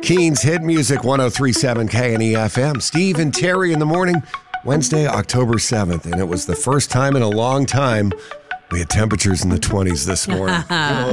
Keene's Hit Music 103.7 KNEFM. Steve and Terry in the morning, Wednesday, October 7th. And it was the first time in a long time we had temperatures in the 20s this morning.